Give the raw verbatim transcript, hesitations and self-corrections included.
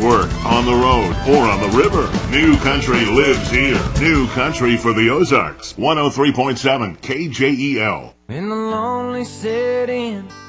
work, on the road, or on the river. New Country lives here. New Country for the Ozarks. one oh three point seven K J E L. In the lonely city